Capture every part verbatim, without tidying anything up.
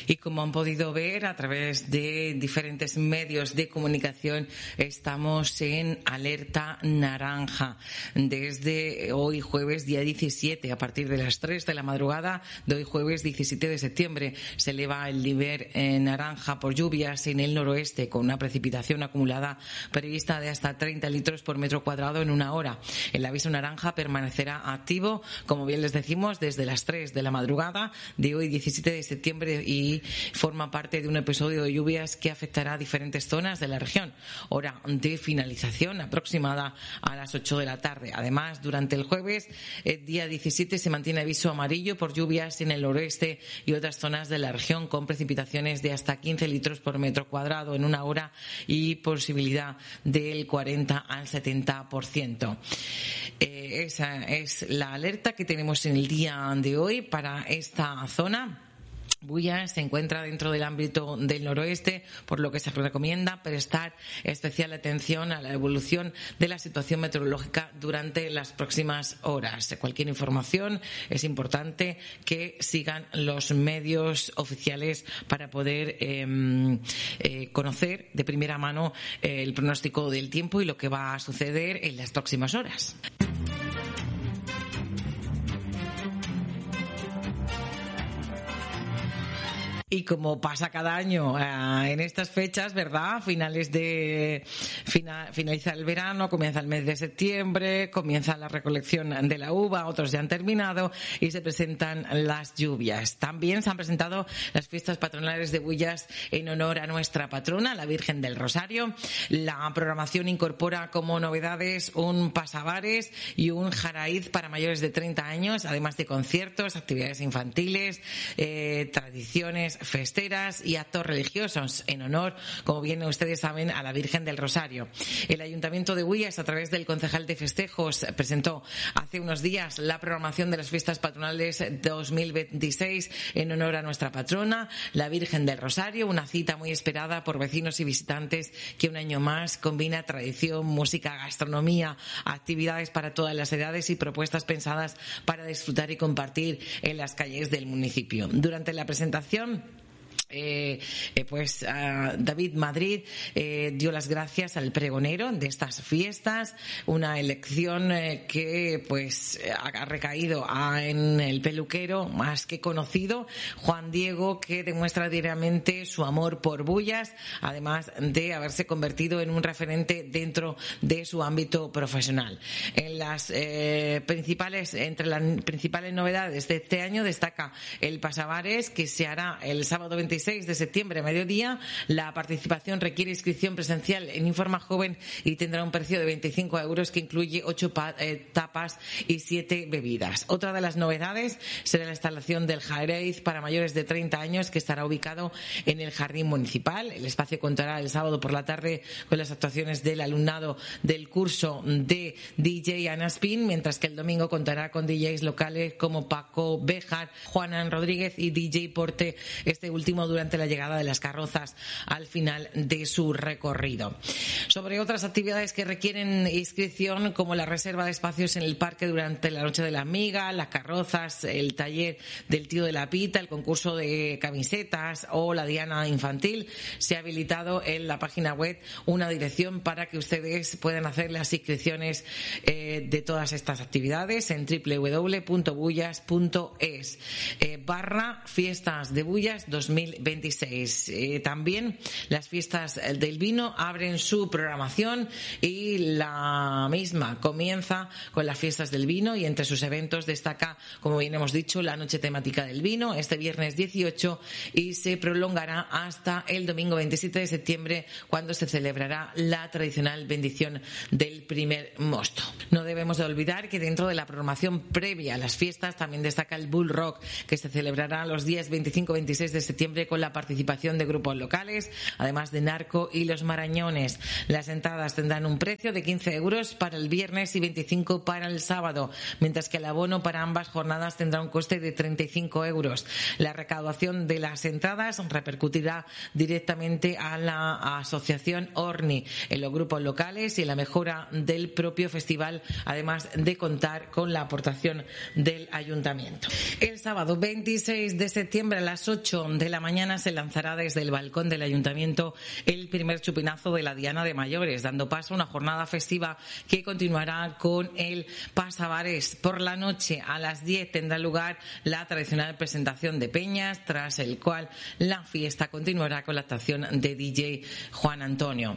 Y como han podido ver a través de diferentes medios de comunicación, estamos en alerta naranja desde hoy jueves día diecisiete. A partir de las tres de la madrugada de hoy jueves diecisiete de septiembre se eleva el nivel en naranja por lluvias en el noroeste, con una precipitación acumulada prevista de hasta treinta litros por metro cuadrado en una hora. El aviso naranja permanecerá activo, como bien les decimos, desde las tres de la madrugada de hoy diecisiete de septiembre y forma parte de un episodio de lluvias que afectará a diferentes zonas de la región. Hora de finalización aproximada a las ocho de la tarde. Además, durante el jueves, el día diecisiete, se mantiene aviso amarillo por lluvias en el noroeste y otras zonas de la región, con precipitaciones de hasta quince litros por metro cuadrado en una hora y posibilidad del cuarenta al setenta por ciento. Eh, esa es la alerta que tenemos en el día de hoy para esta zona. Bullas se encuentra dentro del ámbito del noroeste, por lo que se recomienda prestar especial atención a la evolución de la situación meteorológica durante las próximas horas. Cualquier información es importante que sigan los medios oficiales para poder eh, eh, conocer de primera mano eh, el pronóstico del tiempo y lo que va a suceder en las próximas horas. Y como pasa cada año eh, en estas fechas, ¿verdad? Finales de final, finaliza el verano, comienza el mes de septiembre, comienza la recolección de la uva, otros ya han terminado y se presentan las lluvias. También se han presentado las fiestas patronales de Bullas en honor a nuestra patrona, la Virgen del Rosario. La programación incorpora como novedades un pasabares y un jaraíz para mayores de treinta años, además de conciertos, actividades infantiles, eh, tradiciones festeras y actos religiosos en honor, como bien ustedes saben, a la Virgen del Rosario. El Ayuntamiento de Bullas, a través del concejal de festejos, presentó hace unos días la programación de las fiestas patronales dos mil veintiséis en honor a nuestra patrona, la Virgen del Rosario, una cita muy esperada por vecinos y visitantes que un año más combina tradición, música, gastronomía, actividades para todas las edades y propuestas pensadas para disfrutar y compartir en las calles del municipio. Durante la presentación, Eh, eh, pues uh, David Madrid eh, dio las gracias al pregonero de estas fiestas, una elección eh, que pues ha recaído a, en el peluquero más que conocido, Juan Diego, que demuestra diariamente su amor por Bullas, además de haberse convertido en un referente dentro de su ámbito profesional. En las eh, principales, entre las principales novedades de este año destaca el pasabares, que se hará el sábado veintiséis de septiembre a mediodía. La participación requiere inscripción presencial en Informa Joven y tendrá un precio de veinticinco euros que incluye ocho pa- eh, tapas y siete bebidas. Otra de las novedades será la instalación del jaraíz para mayores de treinta años, que estará ubicado en el jardín municipal. El espacio contará el sábado por la tarde con las actuaciones del alumnado del curso de D J Ana Spin, mientras que el domingo contará con D Js locales como Paco Béjar, Juanan Rodríguez y D J Porte, este último durante la llegada de las carrozas al final de su recorrido. Sobre otras actividades que requieren inscripción, como la reserva de espacios en el parque durante la noche de la amiga, las carrozas, el taller del tío de la pita, el concurso de camisetas o la diana infantil, se ha habilitado en la página web una dirección para que ustedes puedan hacer las inscripciones eh, de todas estas actividades en doble u doble u doble u punto bullas punto es eh, barra fiestas de Bullas dos mil veintiséis. Eh, también las fiestas del vino abren su programación y la misma comienza con las fiestas del vino, y entre sus eventos destaca, como bien hemos dicho, la noche temática del vino este viernes dieciocho y se prolongará hasta el domingo veintisiete de septiembre, cuando se celebrará la tradicional bendición del primer mosto. No debemos de olvidar que dentro de la programación previa a las fiestas también destaca el Bull Rock, que se celebrará los días veinticinco y veintiséis de septiembre con la participación de grupos locales, además de Narco y Los Marañones. Las entradas tendrán un precio de quince euros para el viernes y veinticinco para el sábado, mientras que el abono para ambas jornadas tendrá un coste de treinta y cinco euros. La recaudación de las entradas repercutirá directamente a la asociación Orni, en los grupos locales y en la mejora del propio festival, además de contar con la aportación del ayuntamiento. El sábado veintiséis de septiembre a las ocho de la mañana mañana se lanzará desde el balcón del Ayuntamiento el primer chupinazo de la Diana de Mayores, dando paso a una jornada festiva que continuará con el pasabares. Por la noche, a las diez, tendrá lugar la tradicional presentación de peñas, tras el cual la fiesta continuará con la actuación de D J Juan Antonio.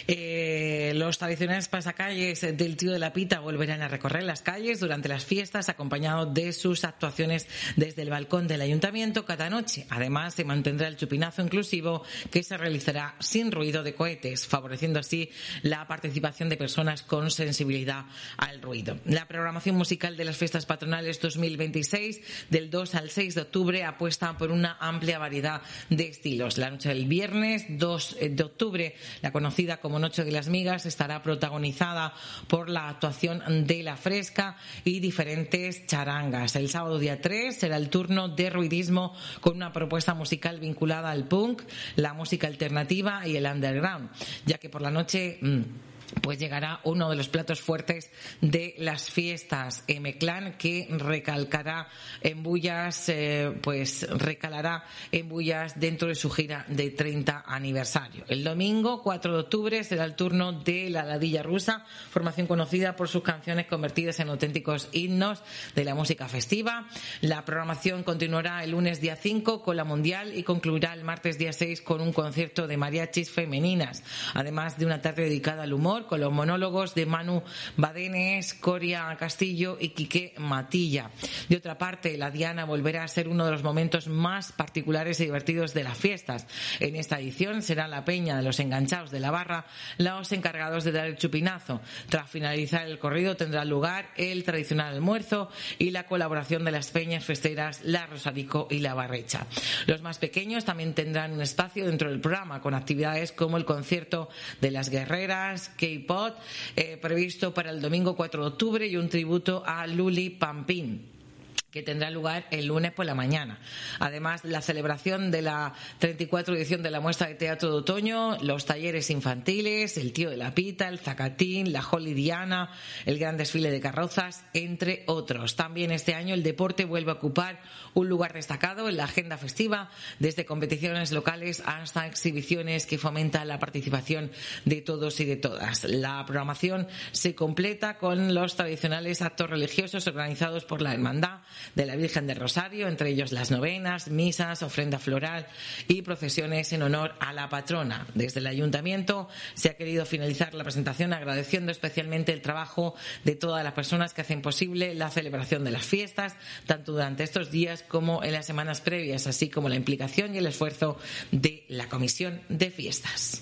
Eh, los tradicionales pasacalles del Tío de la Pita volverán a recorrer las calles durante las fiestas, acompañados de sus actuaciones desde el balcón del Ayuntamiento cada noche. Además, se mantendrá el chupinazo inclusivo, que se realizará sin ruido de cohetes, favoreciendo así la participación de personas con sensibilidad al ruido. La programación musical de las fiestas patronales dos mil veintiséis, del dos al seis de octubre, apuesta por una amplia variedad de estilos. La noche del viernes dos de octubre, la conocida como Noche de las Migas, estará protagonizada por la actuación de La Fresca y diferentes charangas. El sábado día tres será el turno de ruidismo, con una propuesta musical vinculada al punk, la música alternativa y el underground, ya que por la noche mmm, pues llegará uno de los platos fuertes de las fiestas, M-Clan, que recalcará en bullas, eh, pues recalará en bullas dentro de su gira de treinta aniversario. El domingo cuatro de octubre será el turno de La Ladilla Rusa, formación conocida por sus canciones convertidas en auténticos himnos de la música festiva. La programación continuará el lunes día cinco con la Mundial y concluirá el martes día seis con un concierto de mariachis femeninas, además de una tarde dedicada al humor, con los monólogos de Manu Badenes, Coria Castillo y Quique Matilla. De otra parte, la Diana volverá a ser uno de los momentos más particulares y divertidos de las fiestas. En esta edición será la peña de los enganchados de la barra los encargados de dar el chupinazo. Tras finalizar el corrido tendrá lugar el tradicional almuerzo y la colaboración de las peñas festeras La Rosarico y La Barrecha. Los más pequeños también tendrán un espacio dentro del programa, con actividades como el concierto de las guerreras, K-Pop, eh, previsto para el domingo cuatro de octubre, y un tributo a Luli Pampín, que tendrá lugar el lunes por la mañana. Además, la celebración de la treinta y cuatro edición de la muestra de teatro de otoño, los talleres infantiles, el Tío de la Pita, el Zacatín, la Holly Diana, el gran desfile de carrozas, entre otros. También este año el deporte vuelve a ocupar un lugar destacado en la agenda festiva, desde competiciones locales hasta exhibiciones que fomentan la participación de todos y de todas. La programación se completa con los tradicionales actos religiosos organizados por la Hermandad de la Virgen del Rosario, entre ellos las novenas, misas, ofrenda floral y procesiones en honor a la patrona. Desde el Ayuntamiento se ha querido finalizar la presentación agradeciendo especialmente el trabajo de todas las personas que hacen posible la celebración de las fiestas, tanto durante estos días como en las semanas previas, así como la implicación y el esfuerzo de la Comisión de Fiestas.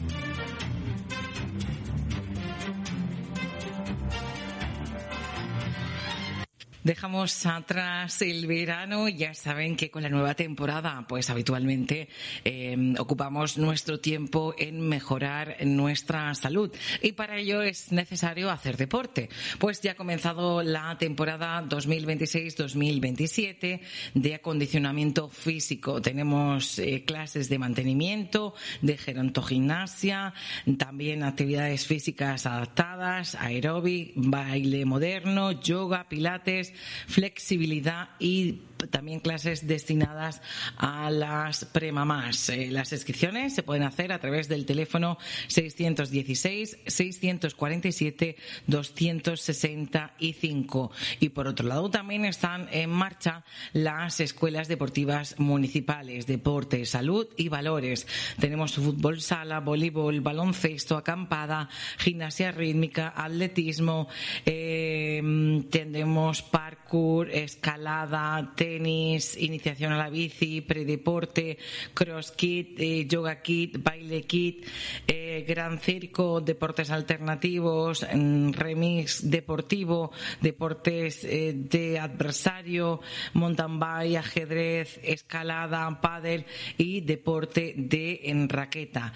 Dejamos atrás el verano. Ya saben que con la nueva temporada, pues habitualmente eh, ocupamos nuestro tiempo en mejorar nuestra salud, y para ello es necesario hacer deporte. Pues ya ha comenzado la temporada dos mil veintiséis dos mil veintisiete de acondicionamiento físico. Tenemos eh, clases de mantenimiento, de gerontogimnasia, también actividades físicas adaptadas, aeróbic, baile moderno, yoga, pilates, flexibilidad y también clases destinadas a las premamás. Eh, las inscripciones se pueden hacer a través del teléfono seiscientos dieciséis, seiscientos cuarenta y siete, doscientos sesenta y cinco. Y por otro lado también están en marcha las escuelas deportivas municipales, deporte, salud y valores. Tenemos fútbol sala, voleibol, baloncesto, acampada, gimnasia rítmica, atletismo, eh, tendremos parkour, escalada, tenis, iniciación a la bici, predeporte, cross kit, eh, yoga kit, baile kit, eh, gran circo, deportes alternativos, remix deportivo, deportes eh, de adversario, mountain bike, ajedrez, escalada, pádel y deporte de en raqueta.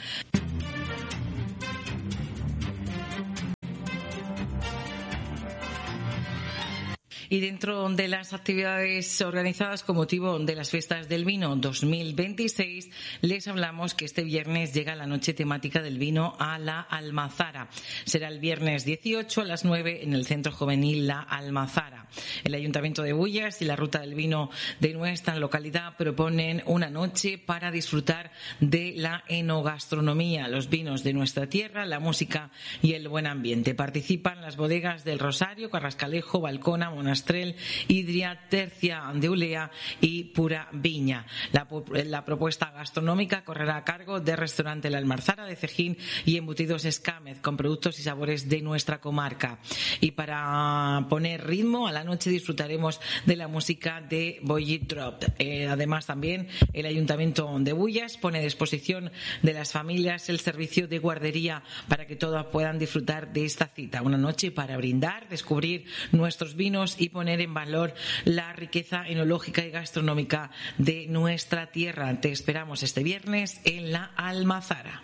Y dentro de las actividades organizadas con motivo de las fiestas del vino dos mil veintiséis, les hablamos que este viernes llega la noche temática del vino a la Almazara. Será el viernes dieciocho a las nueve en el Centro Juvenil La Almazara. El Ayuntamiento de Bullas y la Ruta del Vino de nuestra localidad proponen una noche para disfrutar de la enogastronomía, los vinos de nuestra tierra, la música y el buen ambiente. Participan las bodegas del Rosario, Carrascalejo, Balcona, Monastrell, Idria, Tercia, Andeulea y Pura Viña. La, la propuesta gastronómica correrá a cargo del restaurante La Almazara de Cejín y Embutidos Escámez, con productos y sabores de nuestra comarca. Y para poner ritmo a la noche disfrutaremos de la música de Boyit Drop. Eh, además, también el Ayuntamiento de Bullas pone a disposición de las familias el servicio de guardería para que todas puedan disfrutar de esta cita. Una noche para brindar, descubrir nuestros vinos y poner en valor la riqueza enológica y gastronómica de nuestra tierra. Te esperamos este viernes en La Almazara.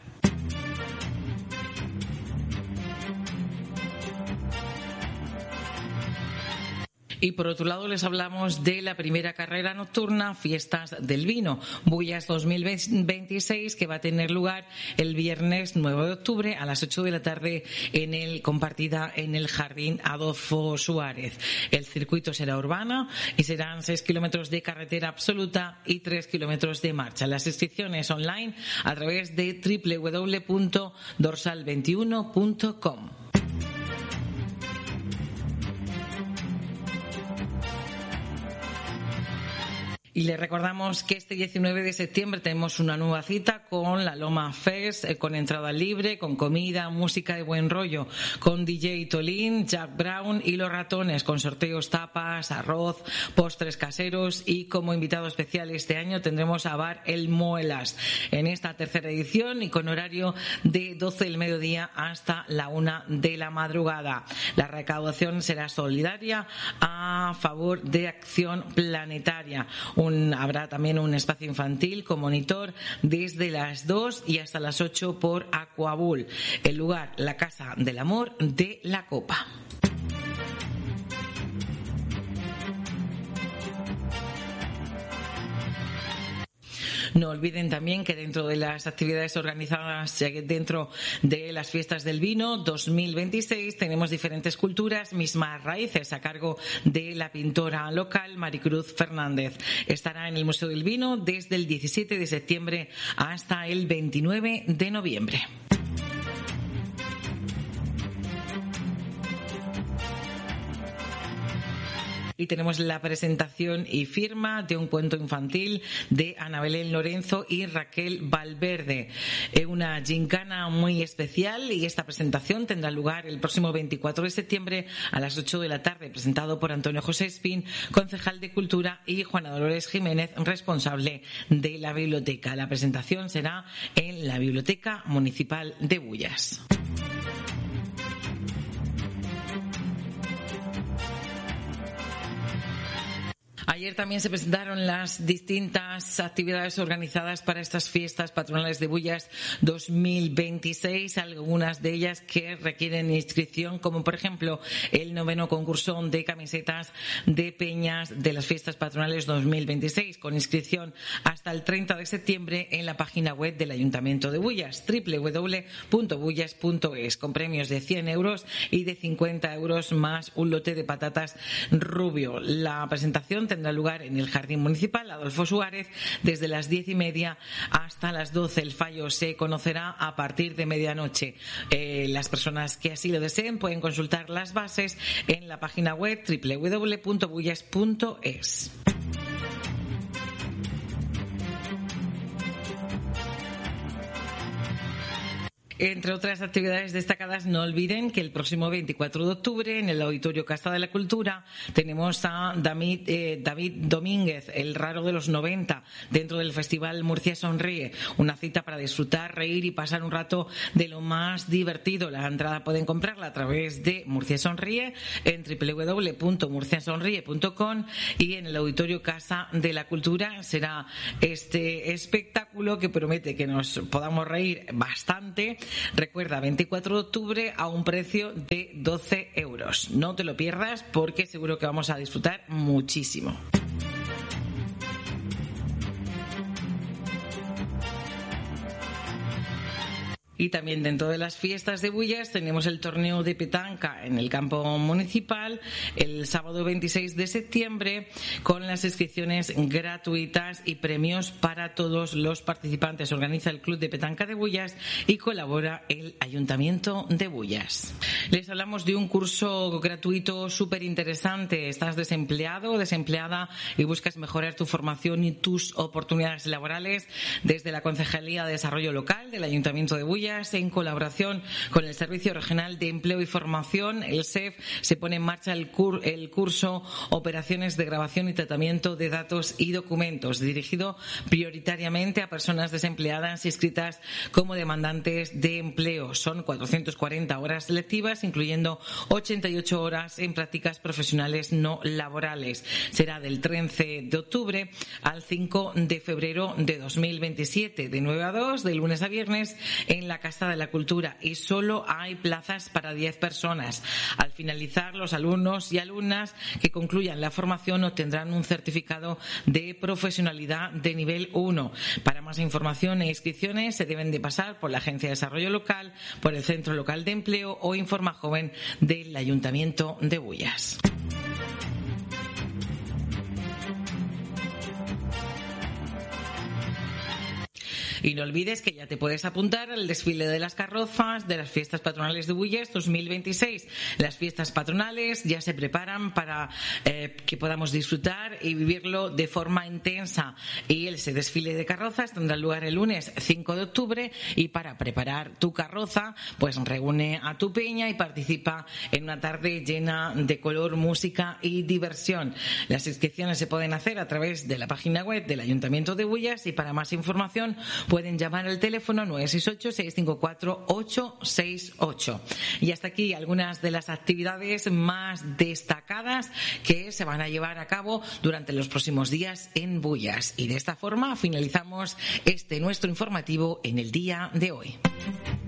Y por otro lado les hablamos de la primera carrera nocturna Fiestas del Vino, Bullas dos mil veintiséis, que va a tener lugar el viernes nueve de octubre a las ocho de la tarde en el compartida en el Jardín Adolfo Suárez. El circuito será urbano y serán seis kilómetros de carretera absoluta y tres kilómetros de marcha. Las inscripciones online a través de doble u doble u doble u punto dorsal veintiuno punto com. Y les recordamos que este diecinueve de septiembre tenemos una nueva cita con la Loma Fest, eh, con entrada libre, con comida, música y buen rollo, con D J Tolín, Jack Brown y Los Ratones, con sorteos, tapas, arroz, postres caseros, y como invitado especial este año tendremos a Bar El Muelas en esta tercera edición y con horario de doce del mediodía hasta la una de la madrugada. La recaudación será solidaria a favor de Acción Planetaria. Un, habrá también un espacio infantil con monitor desde las dos y hasta las ocho por Aquabull. El lugar, la Casa del Amor de la Copa. No olviden también que dentro de las actividades organizadas dentro de las fiestas del vino dos mil veintiséis tenemos diferentes culturas, mismas raíces, a cargo de la pintora local Maricruz Fernández. Estará en el Museo del Vino desde el diecisiete de septiembre hasta el veintinueve de noviembre. Y tenemos la presentación y firma de un cuento infantil de Ana Belén Lorenzo y Raquel Valverde. Es una gincana muy especial y esta presentación tendrá lugar el próximo veinticuatro de septiembre a las ocho de la tarde, presentado por Antonio José Espín, concejal de Cultura, y Juana Dolores Jiménez, responsable de la biblioteca. La presentación será en la Biblioteca Municipal de Bullas. Ayer también se presentaron las distintas actividades organizadas para estas fiestas patronales de Bullas dos mil veintiséis, algunas de ellas que requieren inscripción, como por ejemplo el noveno concurso de camisetas de peñas de las fiestas patronales dos mil veintiséis, con inscripción hasta el treinta de septiembre en la página web del Ayuntamiento de Bullas, doble u doble u doble u punto bullas punto es, con premios de cien euros y de cincuenta euros más un lote de patatas rubio. La presentación tendrá lugar en el Jardín Municipal Adolfo Suárez desde las diez y media hasta las doce. El fallo se conocerá a partir de medianoche. Eh, las personas que así lo deseen pueden consultar las bases en la página web doble u doble u doble u punto bullas punto es. Entre otras actividades destacadas, no olviden que el próximo veinticuatro de octubre en el Auditorio Casa de la Cultura tenemos a David, eh, David Domínguez, el raro de los noventa, dentro del Festival Murcia Sonríe. Una cita para disfrutar, reír y pasar un rato de lo más divertido. La entrada pueden comprarla a través de Murcia Sonríe en doble u doble u doble u punto murcia sonríe punto com, y en el Auditorio Casa de la Cultura será este espectáculo que promete que nos podamos reír bastante Recuerda, veinticuatro de octubre a un precio de doce euros. No te lo pierdas porque seguro que vamos a disfrutar muchísimo. Y también dentro de las fiestas de Bullas tenemos el torneo de petanca en el campo municipal el sábado veintiséis de septiembre, con las inscripciones gratuitas y premios para todos los participantes. Organiza el Club de Petanca de Bullas y colabora el Ayuntamiento de Bullas. Les hablamos de un curso gratuito súper interesante. ¿Estás desempleado o desempleada y buscas mejorar tu formación y tus oportunidades laborales? Desde la Concejalía de Desarrollo Local del Ayuntamiento de Bullas, en colaboración con el Servicio Regional de Empleo y Formación, el S E F, se pone en marcha el, cur- el curso Operaciones de Grabación y Tratamiento de Datos y Documentos, dirigido prioritariamente a personas desempleadas inscritas como demandantes de empleo. Son cuatrocientas cuarenta horas lectivas, incluyendo ochenta y ocho horas en prácticas profesionales no laborales. Será del trece de octubre al cinco de febrero de dos mil veintisiete, de nueve a dos, de lunes a viernes, en la Casa de la Cultura, y solo hay plazas para diez personas. Al finalizar, los alumnos y alumnas que concluyan la formación obtendrán un certificado de profesionalidad de nivel uno. Para más información e inscripciones se deben de pasar por la Agencia de Desarrollo Local, por el Centro Local de Empleo o Informa Joven del Ayuntamiento de Bullas. Y no olvides que ya te puedes apuntar al desfile de las carrozas de las fiestas patronales de Bullas dos mil veintiséis. Las fiestas patronales ya se preparan para eh, que podamos disfrutar y vivirlo de forma intensa. Y ese desfile de carrozas tendrá lugar el lunes cinco de octubre, y para preparar tu carroza, pues reúne a tu peña y participa en una tarde llena de color, música y diversión. Las inscripciones se pueden hacer a través de la página web del Ayuntamiento de Bullas, y para más información pueden llamar al teléfono nueve seis ocho, seis cinco cuatro, ocho seis ocho. Y hasta aquí algunas de las actividades más destacadas que se van a llevar a cabo durante los próximos días en Bullas. Y de esta forma finalizamos este nuestro informativo en el día de hoy.